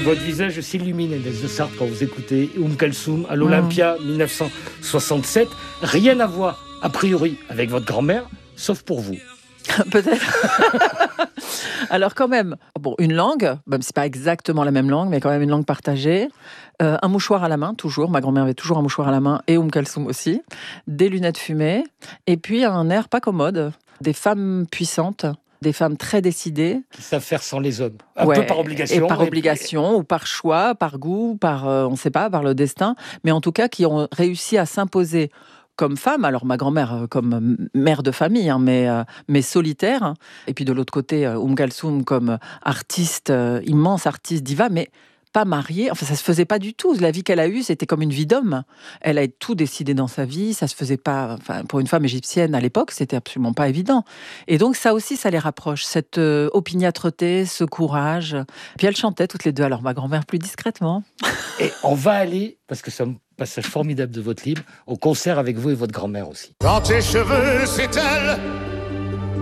Votre visage s'illumine, Agnès de Sarthe, quand vous écoutez Kalsoum à l'Olympia 1967. Rien à voir, a priori, avec votre grand-mère, sauf pour vous. Peut-être. Alors quand même, une langue, même si c'est pas exactement la même langue, mais quand même une langue partagée. Un mouchoir à la main, toujours. Ma grand-mère avait toujours un mouchoir à la main et Kalsoum aussi. Des lunettes fumées. Et puis un air pas commode. Des femmes puissantes. Des femmes très décidées. Qui savent faire sans les hommes. Un peu par obligation. Et par obligation, ou par choix, par goût, on ne sait pas, par le destin. Mais en tout cas, qui ont réussi à s'imposer comme femme. Alors ma grand-mère comme mère de famille, mais solitaire. Et puis de l'autre côté, Kalsoum comme artiste, immense artiste diva, mais pas mariée. Enfin, ça se faisait pas du tout. La vie qu'elle a eue, c'était comme une vie d'homme. Elle a tout décidé dans sa vie. Ça se faisait pas. Enfin, pour une femme égyptienne à l'époque, c'était absolument pas évident. Et donc ça aussi, ça les rapproche. Cette opiniâtreté, ce courage. Puis elles chantaient toutes les deux. Alors ma grand-mère plus discrètement. Et on va aller, parce que c'est un passage formidable de votre livre, au concert avec vous et votre grand-mère aussi. Dans tes cheveux s'étale